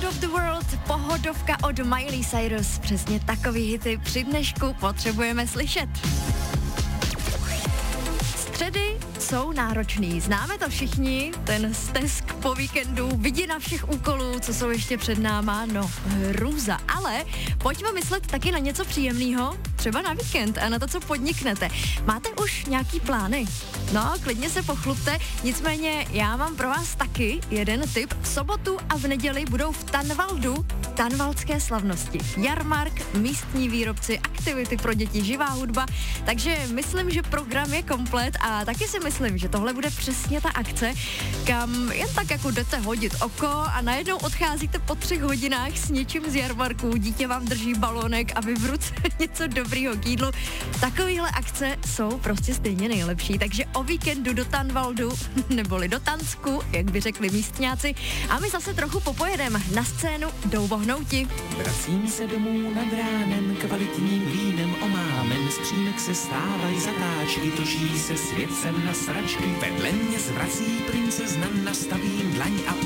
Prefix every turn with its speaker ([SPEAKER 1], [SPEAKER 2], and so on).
[SPEAKER 1] of the World, pohodovka od Miley Cyrus. Přesně takový hity při dnešku potřebujeme slyšet. Středy jsou náročný, známe to všichni, ten stesk po víkendu, vidina všech úkolů, co jsou ještě před náma, no hrůza, ale pojďme myslet taky na něco příjemného, třeba na víkend a na to, co podniknete. Máte už nějaký plány? No, klidně se pochlupte, nicméně já mám pro vás taky jeden tip. V sobotu a v neděli budou v Tanvaldu tanvaldské slavnosti. Jarmark, místní výrobci, aktivity pro děti, živá hudba, takže myslím, že program je komplet a taky si myslím, že tohle bude přesně ta akce, kam jen tak jako jdete hodit oko a najednou odcházíte po 3 hodinách s něčím z jarmarku, dítě vám drží balónek a vy v ruce něco dobrýho k jídlu. Takovýhle akce jsou prostě stejně nejlepší, takže o víkendu do Tanvaldu, neboli do Tansku, jak by řekli místňáci, a my zase trochu popojedeme na scénu Doubohnouti.
[SPEAKER 2] Vracím se domů nad ránem, kvalitním vínem omámen, z přímek se stávají zatáčky, točí se svět sem na sračky, vedle mě zvrací princezna, nastavím dlaň a